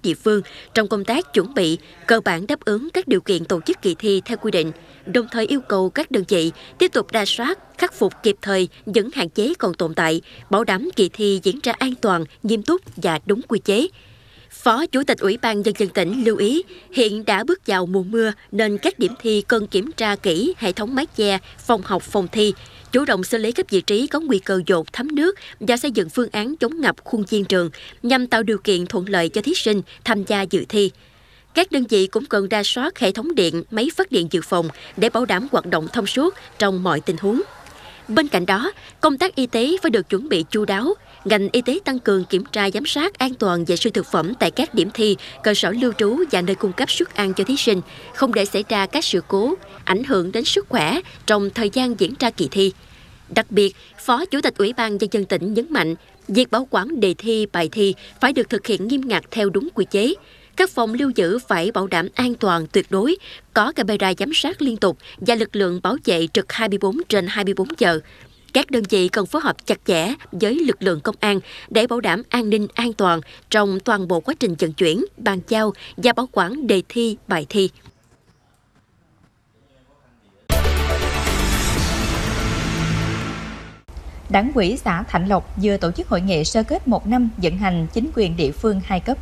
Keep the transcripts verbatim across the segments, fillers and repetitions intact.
địa phương trong công tác chuẩn bị, cơ bản đáp ứng các điều kiện tổ chức kỳ thi theo quy định, đồng thời yêu cầu các đơn vị tiếp tục rà soát, khắc phục kịp thời những hạn chế còn tồn tại, bảo đảm kỳ thi diễn ra an toàn, nghiêm túc và đúng quy chế. Phó Chủ tịch Ủy ban Nhân dân tỉnh lưu ý, hiện đã bước vào mùa mưa nên các điểm thi cần kiểm tra kỹ hệ thống mái che, phòng học, phòng thi, chủ động xử lý các vị trí có nguy cơ dột thấm nước và xây dựng phương án chống ngập khuôn viên trường nhằm tạo điều kiện thuận lợi cho thí sinh tham gia dự thi. Các đơn vị cũng cần rà soát hệ thống điện, máy phát điện dự phòng để bảo đảm hoạt động thông suốt trong mọi tình huống. Bên cạnh đó, công tác y tế phải được chuẩn bị chu đáo. Ngành y tế tăng cường kiểm tra giám sát an toàn vệ sinh thực phẩm tại các điểm thi, cơ sở lưu trú và nơi cung cấp suất ăn cho thí sinh, không để xảy ra các sự cố, ảnh hưởng đến sức khỏe trong thời gian diễn ra kỳ thi. Đặc biệt, Phó Chủ tịch Ủy ban Nhân dân tỉnh nhấn mạnh, việc bảo quản đề thi, bài thi phải được thực hiện nghiêm ngặt theo đúng quy chế. Các phòng lưu giữ phải bảo đảm an toàn tuyệt đối, có camera giám sát liên tục và lực lượng bảo vệ trực hai mươi bốn trên hai mươi bốn giờ. Các đơn vị cần phối hợp chặt chẽ với lực lượng công an để bảo đảm an ninh an toàn trong toàn bộ quá trình vận chuyển, bàn giao và bảo quản đề thi, bài thi. Đảng ủy xã Thạnh Lộc vừa tổ chức hội nghị sơ kết một năm vận hành chính quyền địa phương hai cấp.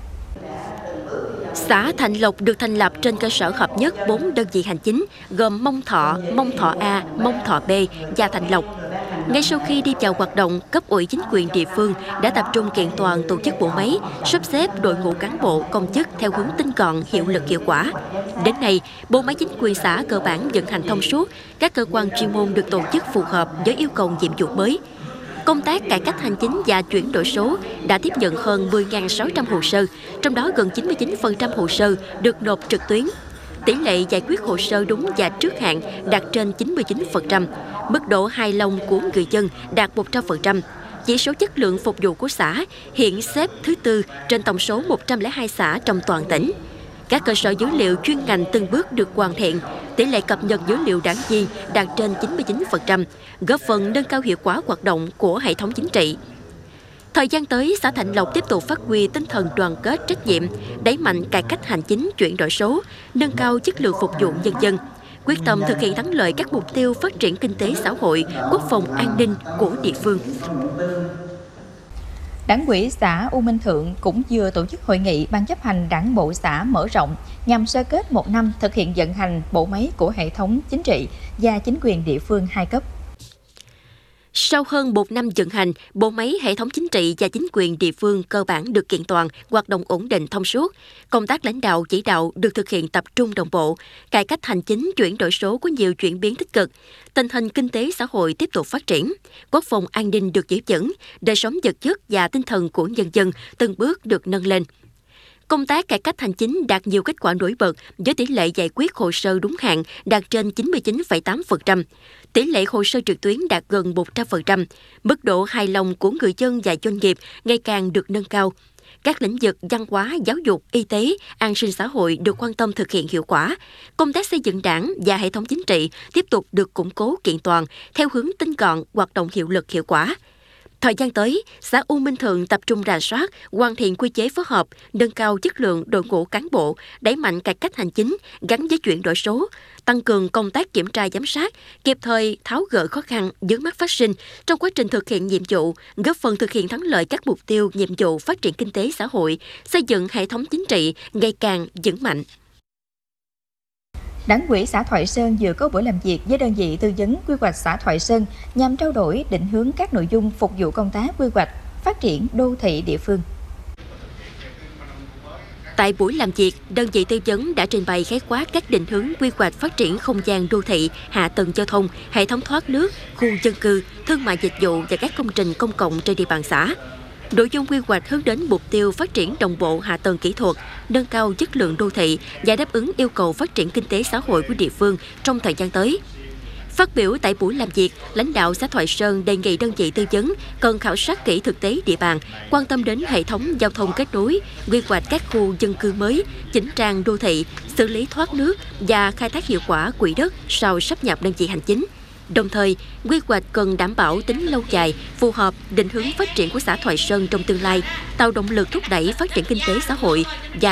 Xã Thạnh Lộc được thành lập trên cơ sở hợp nhất bốn đơn vị hành chính gồm Mông Thọ, Mông Thọ A, Mông Thọ B và Thạnh Lộc. Ngay sau khi đi vào hoạt động, cấp ủy chính quyền địa phương đã tập trung kiện toàn tổ chức bộ máy, sắp xếp đội ngũ cán bộ, công chức theo hướng tinh gọn, hiệu lực hiệu quả. Đến nay, bộ máy chính quyền xã cơ bản vận hành thông suốt, các cơ quan chuyên môn được tổ chức phù hợp với yêu cầu nhiệm vụ mới. Công tác cải cách hành chính và chuyển đổi số đã tiếp nhận hơn mười nghìn sáu trăm hồ sơ, trong đó gần chín mươi chín phần trăm hồ sơ được nộp trực tuyến. Tỷ lệ giải quyết hồ sơ đúng và trước hạn đạt trên chín mươi chín phần trăm, mức độ hài lòng của người dân đạt một trăm phần trăm. Chỉ số chất lượng phục vụ của xã hiện xếp thứ tư trên tổng số một trăm lẻ hai xã trong toàn tỉnh. Các cơ sở dữ liệu chuyên ngành từng bước được hoàn thiện, tỷ lệ cập nhật dữ liệu đáng ghi đạt trên chín mươi chín phần trăm, góp phần nâng cao hiệu quả hoạt động của hệ thống chính trị. Thời gian tới, xã Thạnh Lộc tiếp tục phát huy tinh thần đoàn kết trách nhiệm, đẩy mạnh cải cách hành chính chuyển đổi số, nâng cao chất lượng phục vụ nhân dân, quyết tâm thực hiện thắng lợi các mục tiêu phát triển kinh tế xã hội, quốc phòng an ninh của địa phương. Đảng ủy xã U Minh Thượng cũng vừa tổ chức hội nghị ban chấp hành đảng bộ xã mở rộng nhằm sơ kết một năm thực hiện vận hành bộ máy của hệ thống chính trị và chính quyền địa phương hai cấp. Sau hơn một năm vận hành, bộ máy hệ thống chính trị và chính quyền địa phương cơ bản được kiện toàn, hoạt động ổn định thông suốt. Công tác lãnh đạo chỉ đạo được thực hiện tập trung đồng bộ, cải cách hành chính chuyển đổi số có nhiều chuyển biến tích cực. Tình hình kinh tế xã hội tiếp tục phát triển, quốc phòng an ninh được giữ vững, đời sống vật chất và tinh thần của nhân dân từng bước được nâng lên. Công tác cải cách hành chính đạt nhiều kết quả nổi bật với tỷ lệ giải quyết hồ sơ đúng hạn đạt trên chín mươi chín phẩy tám phần trăm, tỷ lệ hồ sơ trực tuyến đạt gần một trăm phần trăm, mức độ hài lòng của người dân và doanh nghiệp ngày càng được nâng cao. Các lĩnh vực văn hóa, giáo dục, y tế, an sinh xã hội được quan tâm thực hiện hiệu quả. Công tác xây dựng đảng và hệ thống chính trị tiếp tục được củng cố kiện toàn theo hướng tinh gọn, hoạt động hiệu lực hiệu quả. Thời gian tới, xã U Minh Thượng tập trung rà soát, hoàn thiện quy chế phối hợp, nâng cao chất lượng đội ngũ cán bộ, đẩy mạnh cải cách hành chính gắn với chuyển đổi số, tăng cường công tác kiểm tra giám sát, kịp thời tháo gỡ khó khăn, vướng mắc phát sinh trong quá trình thực hiện nhiệm vụ, góp phần thực hiện thắng lợi các mục tiêu nhiệm vụ phát triển kinh tế xã hội, xây dựng hệ thống chính trị ngày càng vững mạnh. Đảng ủy xã Thoại Sơn vừa có buổi làm việc với đơn vị tư vấn quy hoạch xã Thoại Sơn nhằm trao đổi định hướng các nội dung phục vụ công tác quy hoạch, phát triển đô thị địa phương. Tại buổi làm việc, đơn vị tư vấn đã trình bày khái quát các định hướng quy hoạch phát triển không gian đô thị, hạ tầng giao thông, hệ thống thoát nước, khu dân cư, thương mại dịch vụ và các công trình công cộng trên địa bàn xã. Nội dung quy hoạch hướng đến mục tiêu phát triển đồng bộ hạ tầng kỹ thuật, nâng cao chất lượng đô thị và đáp ứng yêu cầu phát triển kinh tế xã hội của địa phương trong thời gian tới. Phát biểu tại buổi làm việc, lãnh đạo xã Thoại Sơn đề nghị đơn vị tư vấn cần khảo sát kỹ thực tế địa bàn, quan tâm đến hệ thống giao thông kết nối, quy hoạch các khu dân cư mới, chỉnh trang đô thị, xử lý thoát nước và khai thác hiệu quả quỹ đất sau sáp nhập đơn vị hành chính. Đồng thời, quy hoạch cần đảm bảo tính lâu dài, phù hợp, định hướng phát triển của xã Thoại Sơn trong tương lai, tạo động lực thúc đẩy phát triển kinh tế xã hội và